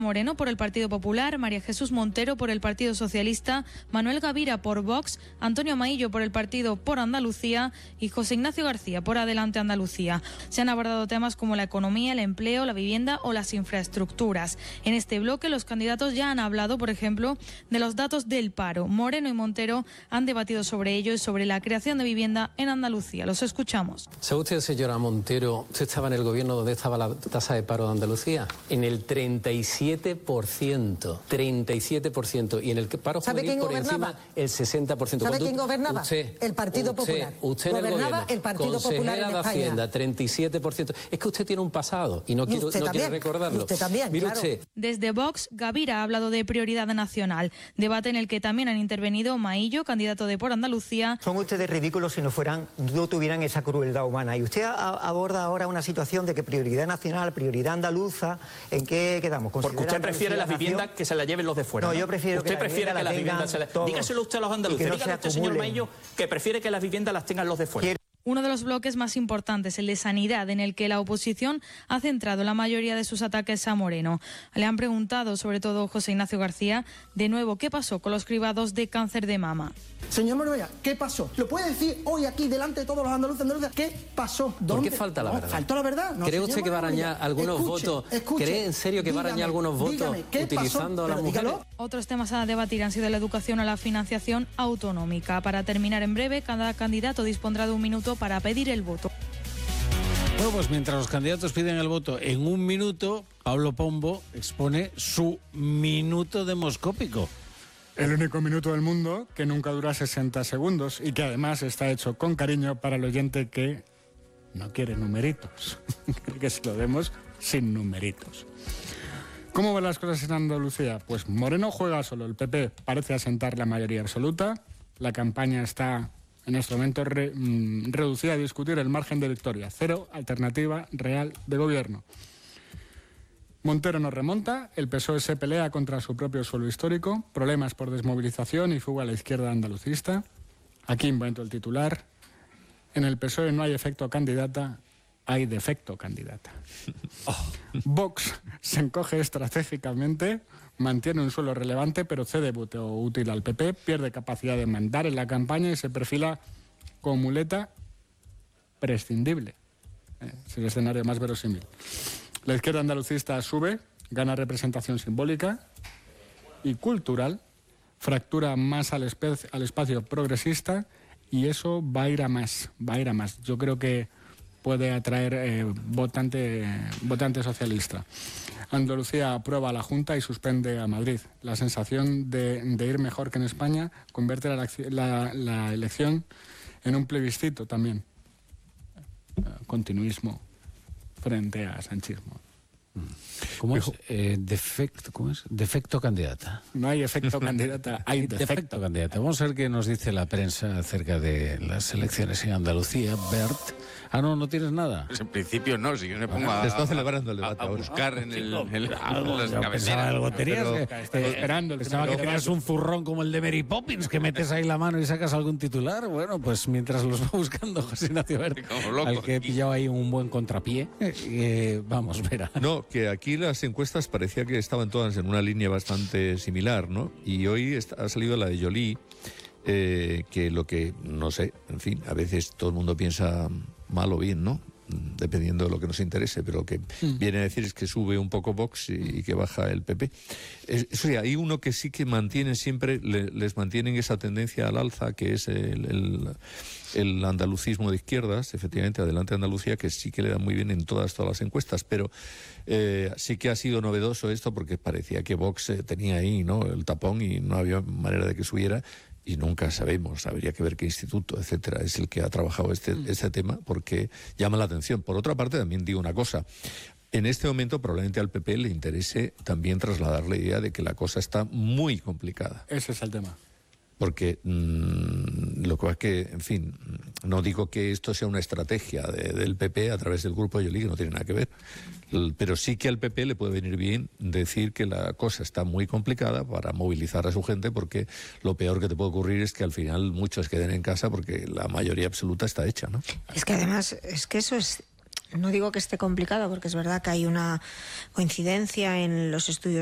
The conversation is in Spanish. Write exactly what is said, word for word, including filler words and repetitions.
Moreno por el Partido Popular, María Jesús Montero por el Partido Socialista, Manuel Gavira por Vox, Antonio Maillo por el Partido por Andalucía y José Ignacio García por Adelante Andalucía. Se han abordado temas como la economía, el empleo, la vivienda o las infraestructuras. En este bloque los candidatos ya han hablado, por ejemplo, de los datos del paro. Moreno y Montero han debatido sobre ello y sobre la creación de vivienda en Andalucía. Los escuchamos. ¿Sabe usted, señora Montero, usted estaba en el gobierno donde estaba la tasa de paro de Andalucía? En el treinta y siete por ciento. treinta y siete por ciento. Y en el paro juvenil por encima el sesenta por ciento. ¿Sabe Cuando quién gobernaba? Usted, el Partido usted, Popular. Usted gobernaba en el, gobierno, el Partido Popular en de España. Hacienda, treinta y siete por ciento. Es que usted tiene un pasado y no, y quiero, usted no también, quiero recordarlo. Y usted también, Mire claro. usted. Desde Vox, Gavira ha hablado de prioridad nacional. Debate en el que también han intervenido Maillo, candidato de Por Andalucía. Son ustedes ridículos si no fueran, no tuvieran esa crueldad humana. Y usted a, aborda ahora una situación de que prioridad nacional, prioridad andaluza, ¿en qué quedamos? Porque usted prefiere las viviendas que se las lleven los de fuera. No, ¿no? yo prefiero usted que prefiere la que las viviendas se las... Dígaselo usted a los andaluces, no dígale usted, señor Maillo, que prefiere que las viviendas las tengan los de fuera. Uno de los bloques más importantes, el de sanidad, en el que la oposición ha centrado la mayoría de sus ataques a Moreno. Le han preguntado, sobre todo José Ignacio García, de nuevo, ¿qué pasó con los cribados de cáncer de mama? Señor Moreno, ¿qué pasó? ¿Lo puede decir hoy aquí delante de todos los andaluces andaluces? ¿Qué pasó? ¿Por qué falta la no, verdad? ¿Faltó la verdad? No, ¿Cree usted que va a arañar algunos escuche, votos? Escuche, ¿Cree en serio que dígame, va a arañar algunos votos dígame, ¿qué utilizando pasó? a las Pero mujeres? dígalo. Otros temas a debatir han sido la educación o la financiación autonómica. Para terminar en breve, cada candidato dispondrá de un minuto para pedir el voto. Bueno, pues mientras los candidatos piden el voto en un minuto, Pablo Pombo expone su minuto demoscópico. El único minuto del mundo que nunca dura sesenta segundos y que además está hecho con cariño para el oyente que no quiere numeritos, que se lo demos sin numeritos. ¿Cómo van las cosas en Andalucía? Pues Moreno juega solo, el P P parece asentar la mayoría absoluta, la campaña está en este momento re, mm, reducida a discutir el margen de victoria, cero alternativa real de gobierno. Montero no remonta, el P S O E se pelea contra su propio suelo histórico, problemas por desmovilización y fuga a la izquierda andalucista. Aquí invento el titular. En el P S O E no hay efecto candidata, hay defecto candidata. Oh. Vox se encoge estratégicamente, mantiene un suelo relevante, pero cede voto útil al P P, pierde capacidad de mandar en la campaña y se perfila como muleta prescindible. Eh, es el escenario más verosímil. La izquierda andalucista sube, gana representación simbólica y cultural, fractura más al, espe- al espacio progresista y eso va a ir a más, va a ir a más. Yo creo que puede atraer eh, votante, votante socialista. Andalucía aprueba a la Junta y suspende a Madrid. La sensación de, de ir mejor que en España convierte la, la, la elección en un plebiscito también. Uh, continuismo frente a sanchismo. ¿Cómo es? Eh, defecto, ¿cómo es? Defecto candidata. No hay efecto candidata, hay defecto. defecto candidata. Vamos a ver qué nos dice la prensa acerca de las elecciones en Andalucía. Bert. Ah, no, no tienes nada. Pues en principio no, si yo me pongo a, Se está celebrando el debate a, a ahora. buscar en, el, en, el, Algo, en las yo pensaba cabeceras. algo tenías, Pero que- estoy eh, esperando el pensaba que primer tenías debate. un zurrón como el de Mary Poppins, que metes ahí la mano y sacas algún titular. Bueno, pues mientras los va buscando José Ignacio Bert, Como loco al que he aquí. pillado ahí un buen contrapié, eh, vamos, verá. No, que aquí las encuestas parecía que estaban todas en una línea bastante similar, ¿no? Y hoy está- ha salido la de Joly, eh, que lo que, no sé, en fin, a veces todo el mundo piensa mal o bien, ¿no? Dependiendo de lo que nos interese, pero lo que mm. viene a decir es que sube un poco Vox y, y que baja el P P. Es, eso sí, hay uno que sí que mantienen siempre, le, les mantienen esa tendencia al alza, que es el, el, el andalucismo de izquierdas, efectivamente, Adelante Andalucía, que sí que le da muy bien en todas, todas las encuestas, pero eh, sí que ha sido novedoso esto porque parecía que Vox eh, tenía ahí, ¿no?, el tapón y no había manera de que subiera. Y nunca sabemos, habría que ver qué instituto, etcétera, es el que ha trabajado este, este tema, porque llama la atención. Por otra parte, también digo una cosa, en este momento probablemente al P P le interese también trasladar la idea de que la cosa está muy complicada. Ese es el tema. Porque mmm, lo que es que, en fin, no digo que esto sea una estrategia de, del P P a través del grupo de Joly, que no tiene nada que ver, pero sí que al P P le puede venir bien decir que la cosa está muy complicada para movilizar a su gente, porque lo peor que te puede ocurrir es que al final muchos queden en casa porque la mayoría absoluta está hecha, ¿no? Es que además, es que eso es, no digo que esté complicado, porque es verdad que hay una coincidencia en los estudios